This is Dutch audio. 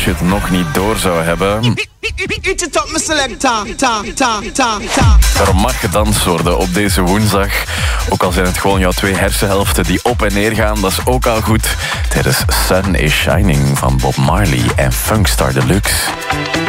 je het nog niet door zou hebben. Er mag gedanst worden op deze woensdag. Ook al zijn het gewoon jouw 2 hersenhelften die op en neer gaan, dat is ook al goed. Tijdens Sun is Shining van Bob Marley en Funkstar Deluxe.